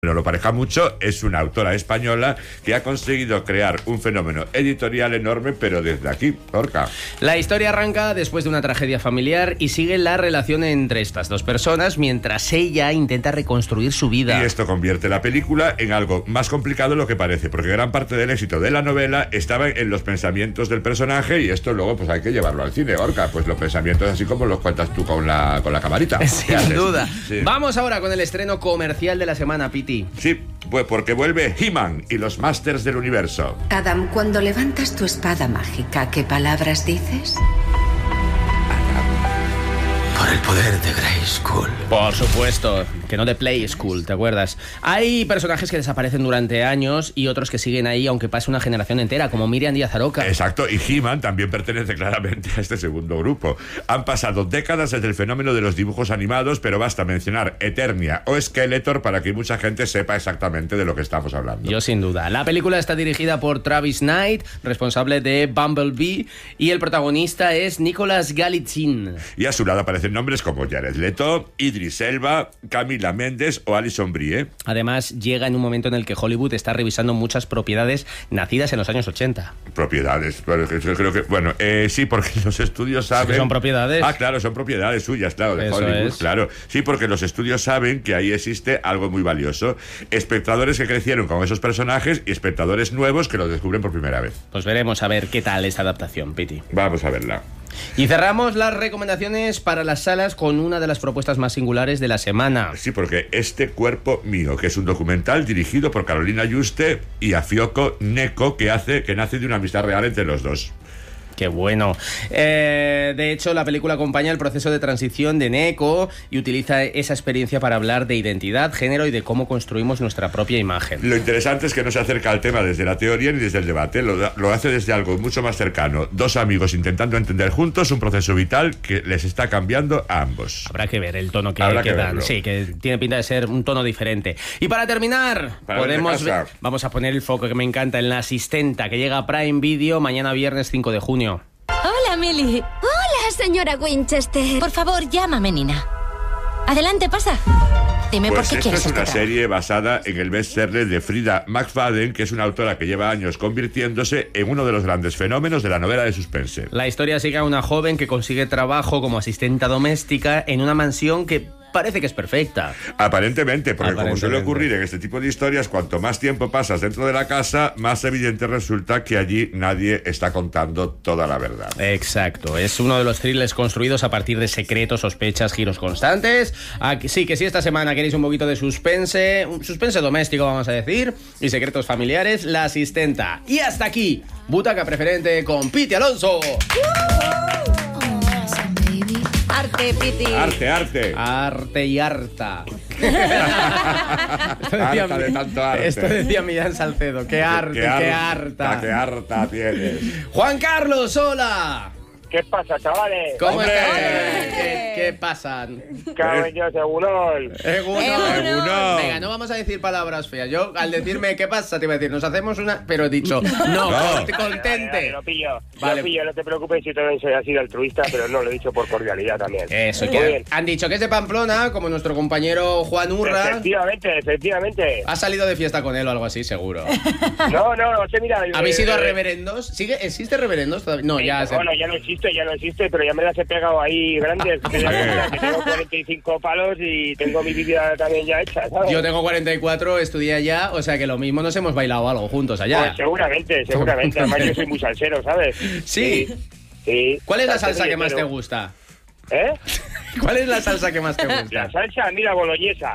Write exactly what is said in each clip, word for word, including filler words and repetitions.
no lo parezca mucho, es una autora española que ha conseguido crear un fenómeno editorial enorme, pero desde aquí, Orca. La historia arranca después de una tragedia familiar y sigue la relación entre estas dos personas mientras ella intenta reconstruir su vida. Y esto convierte la película en algo más complicado de lo que parece, porque gran parte del éxito de la novela estaba en los pensamientos del personaje, y esto luego pues hay que llevarlo al cine, Orca. Pues los pensamientos así como los cuentas tú con la, con la camarita. Sin duda. Sí. Vamos ahora con el estreno comercial de la semana, Piti. Sí, pues porque vuelve He-Man y los Masters del Universo. Adam, cuando levantas tu espada mágica, ¿qué palabras dices? Por el poder de Grayskull. Por supuesto, que no de Play School, ¿te acuerdas? Hay personajes que desaparecen durante años y otros que siguen ahí aunque pase una generación entera, como Miriam Díaz Aroca. Exacto, y He-Man también pertenece claramente a este segundo grupo. Han pasado décadas desde el fenómeno de los dibujos animados, pero basta mencionar Eternia o Skeletor para que mucha gente sepa exactamente de lo que estamos hablando. Yo sin duda. La película está dirigida por Travis Knight, responsable de Bumblebee, y el protagonista es Nicolas Galitzine. Y a su lado aparecen nombres como Jared Leto, Idris Elba, Camila Mendes o Alison Brie. Además, llega en un momento en el que Hollywood está revisando muchas propiedades nacidas en los años ochenta. Propiedades, pero yo creo que, bueno, eh, sí, porque los estudios saben... ¿Sí que son propiedades? Ah, claro, son propiedades suyas, claro, de Eso Hollywood, es. claro. Sí, porque los estudios saben que ahí existe algo muy valioso. Espectadores que crecieron con esos personajes y espectadores nuevos que los descubren por primera vez. Pues veremos a ver qué tal esta adaptación, Piti. Vamos a verla. Y cerramos las recomendaciones para las salas con una de las propuestas más singulares de la semana. Sí, porque Este cuerpo mío, que es un documental dirigido por Carolina Yuste y Afioco Neko, que hace que nace de una amistad real entre los dos. Qué bueno. Eh, de hecho, la película acompaña el proceso de transición de Neko y utiliza esa experiencia para hablar de identidad, género y de cómo construimos nuestra propia imagen. Lo interesante es que no se acerca al tema desde la teoría ni desde el debate, lo, lo hace desde algo mucho más cercano. Dos amigos intentando entender juntos un proceso vital que les está cambiando a ambos. Habrá que ver el tono que, Habrá que, que dan. verlo. Sí, que tiene pinta de ser un tono diferente. Y para terminar, Para podemos ver ver, vamos a poner el foco que me encanta en La Asistenta, que llega a Prime Video mañana viernes cinco de junio. Hola, Millie. Hola, señora Winchester. Por favor, llámame, Nina. Adelante, pasa. Dime Pues por qué esta quieres es una este trabajo. serie basada en el bestseller de Frida McFadden, que es una autora que lleva años convirtiéndose en uno de los grandes fenómenos de la novela de suspense. La historia sigue a una joven que consigue trabajo como asistenta doméstica en una mansión que parece que es perfecta. Aparentemente, porque como suele Aparentemente. ocurrir en este tipo de historias, cuanto más tiempo pasas dentro de la casa, más evidente resulta que allí nadie está contando toda la verdad. Exacto, es uno de los thrillers construidos a partir de secretos, sospechas, giros constantes. Aquí, sí, que si esta semana queréis un poquito de suspense, un suspense doméstico vamos a decir, y secretos familiares, La Asistenta. Y hasta aquí, Butaca Preferente con Piti Alonso. Arte, Piti. Arte, arte. Arte y harta. Esto Harta de tanto arte. Esto decía Millán Salcedo. Qué arte, qué, Qué harta. Qué harta tienes. Juan Carlos, hola. ¿Qué pasa, chavales? ¿Cómo ¡Hombre! estás? ¿Qué, qué pasan? Caben yo, segurón. Egunon. Egunon. Venga, no vamos a decir palabras feas. Yo, al decirme qué pasa, te iba a decir, nos hacemos una... Pero he dicho, no, No. cont- Vale, contente. lo pillo. Vale. Lo pillo, no te preocupes, yo también soy así de altruista, pero no, lo he dicho por cordialidad también. Eso, Muy que bien. han dicho que es de Pamplona, como nuestro compañero Juan Urra. Efectivamente, efectivamente. Ha salido de fiesta con él o algo así, seguro. No, no, no sé, mira... ¿Habéis eh, ido a eh, reverendos? ¿Sigue, ¿Existe reverendos todavía? No, sí, ya... se- Bueno, ya no existe, ya no existe, pero ya me las he pegado ahí grandes. Que que tengo cuarenta y cinco palos y tengo mi vida también ya hecha, ¿sabes? Yo tengo cuarenta y cuatro, estudié allá, o sea que lo mismo nos hemos bailado algo juntos allá. Pues seguramente, seguramente. Además yo soy muy salsero, ¿sabes? Sí. Sí. ¿Cuál es la Salsero salsa y que más te hetero. gusta? ¿Eh? ¿Cuál es la salsa que más te gusta? La salsa, mira, boloñesa.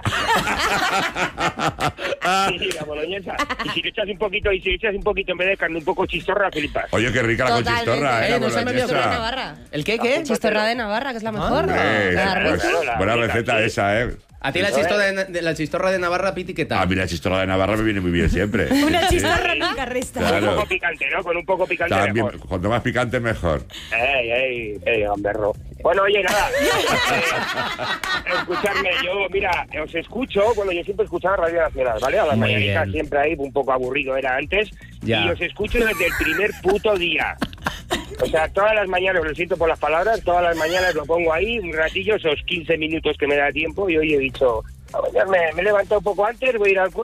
Sí, la boloñesa. Y si le echas un poquito, y si le echas un poquito en vez de carne, un poco chistorra, flipas. Oye, qué rica la Totalmente. conchistorra, ¿eh? Eh, La no se me había boloñesa. Chistorra de Navarra. ¿El qué, qué? Chistorra de Navarra, que es la mejor. Hombre, La pues, rica. Claro, la buena rica, receta sí. esa, ¿eh? ¿A ti la Eso chistorra de, de- la chistorra de Navarra, Piti, qué tal? A mí la chistorra de Navarra me viene muy bien siempre. Una Sí, chistorra nunca resta. Con un Claro. poco picante, ¿no? Con un poco picante También, mejor. cuanto más picante, mejor. Ey, ey, ey, gamberro. Bueno, oye, nada. Eh, escucharme, yo, mira, os escucho, bueno, yo siempre escuchaba Radio Nacional, ¿vale? A las Muy mañanitas bien. siempre ahí, un poco aburrido era antes. Ya. Y os escucho desde el primer puto día. O sea, todas las mañanas, lo siento por las palabras, todas las mañanas lo pongo ahí, un ratillo, esos quince minutos que me da tiempo, y hoy he dicho... Me, me he levantado un poco antes, voy a ir al curro.